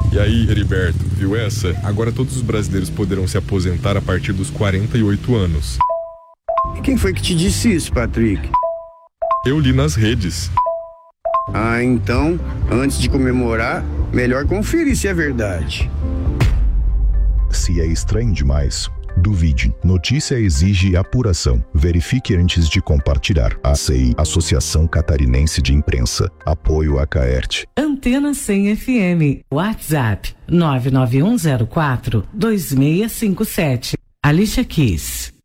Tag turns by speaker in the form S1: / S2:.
S1: E aí, Heriberto, viu essa? Agora todos os brasileiros poderão se aposentar a partir dos 48 anos.
S2: E quem foi que te disse isso, Patrick?
S1: Eu li nas redes.
S2: Ah, então, antes de comemorar, melhor conferir se é verdade.
S3: Se é estranho demais, duvide. Notícia exige apuração. Verifique antes de compartilhar. ACI, Associação Catarinense de Imprensa. Apoio a Caerte.
S4: Antena 100 FM. WhatsApp 99104-2657. Alicia Keys.